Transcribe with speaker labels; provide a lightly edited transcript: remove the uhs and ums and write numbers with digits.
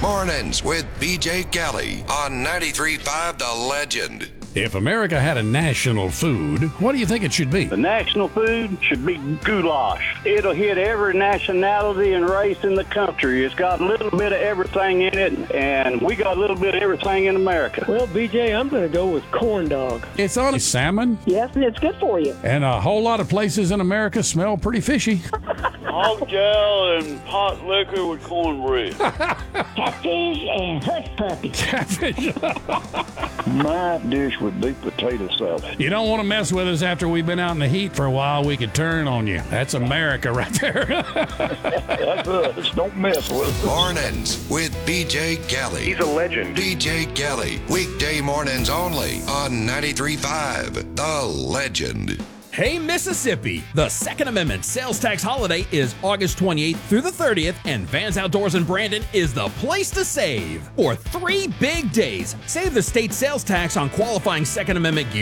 Speaker 1: Mornings with BJ Kelly on 93.5 The Legend.
Speaker 2: If America had a national food, what do you think it should be?
Speaker 3: The national food should be goulash. It'll hit every nationality and race in the country. It's got a little bit of everything in it, and we got a little bit of everything in America.
Speaker 4: Well, BJ, I'm going to go with corn dog.
Speaker 2: It's on salmon,
Speaker 5: Yes, it's good for you.
Speaker 2: and a whole lot of places in America smell pretty fishy.
Speaker 6: Hog jowl and hot liquor with cornbread.
Speaker 5: Catfish and hush puppy.
Speaker 2: Catfish.
Speaker 3: My dish would be potato salad.
Speaker 2: You don't want to mess with us after we've been out in the heat for a while. We could turn on you. That's America right there.
Speaker 3: That's us. Don't mess with us.
Speaker 1: Mornings with BJ Kelly.
Speaker 7: He's a legend.
Speaker 1: BJ Kelly. Weekday mornings only on 93.5 The Legend.
Speaker 8: Hey, Mississippi! The Second Amendment sales tax holiday is August 28th through the 30th, and Vans Outdoors in Brandon is the place to save. For 3 big days, save the state sales tax on qualifying Second Amendment gear